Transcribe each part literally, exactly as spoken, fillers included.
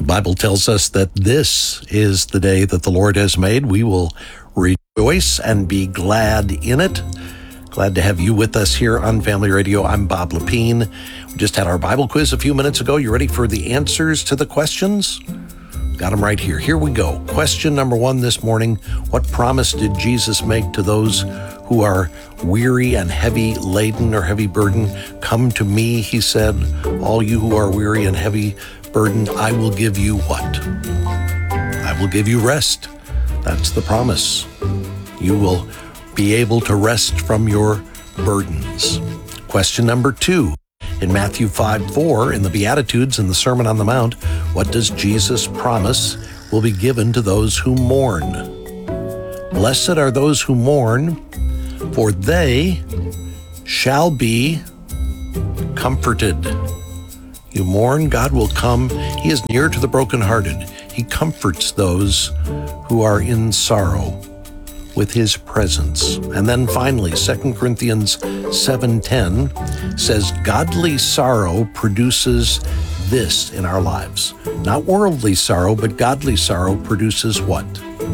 The Bible tells us that this is the day that the Lord has made. We will rejoice and be glad in it. Glad to have you with us here on Family Radio. I'm Bob Lepine. We just had our Bible quiz a few minutes ago. You ready for the answers to the questions? Got them right here. Here we go. Question number one this morning. What promise did Jesus make to those who are weary and heavy laden or heavy burden? Come to me, he said, all you who are weary and heavy burden, I will give you what? I will give you rest. That's the promise. You will be able to rest from your burdens. Question number two. In Matthew five four, in the Beatitudes in the Sermon on the Mount, what does Jesus promise will be given to those who mourn? Blessed are those who mourn, for they shall be comforted. You mourn, God will come. He is near to the brokenhearted. He comforts those who are in sorrow with his presence. And then finally, Second Corinthians seven ten says, godly sorrow produces this in our lives. Not worldly sorrow, but godly sorrow produces what?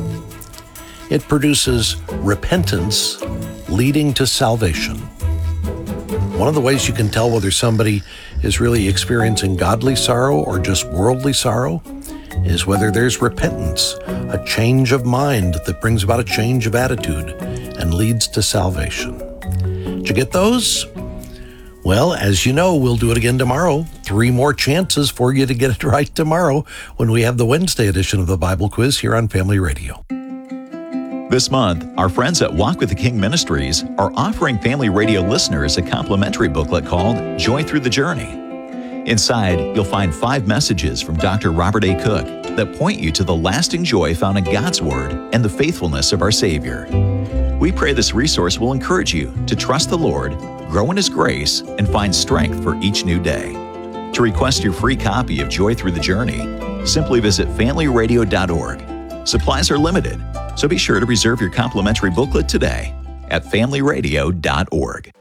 It produces repentance leading to salvation. One of the ways you can tell whether somebody is really experiencing godly sorrow or just worldly sorrow is whether there's repentance, a change of mind that brings about a change of attitude and leads to salvation. Did you get those? Well, as you know, we'll do it again tomorrow. Three more chances for you to get it right tomorrow when we have the Wednesday edition of the Bible Quiz here on Family Radio. This month, our friends at Walk with the King Ministries are offering Family Radio listeners a complimentary booklet called Joy Through the Journey. Inside, you'll find five messages from Doctor Robert A. Cook that point you to the lasting joy found in God's Word and the faithfulness of our Savior. We pray this resource will encourage you to trust the Lord, grow in His grace, and find strength for each new day. To request your free copy of Joy Through the Journey, simply visit family radio dot org. Supplies are limited, so be sure to reserve your complimentary booklet today at family radio dot org.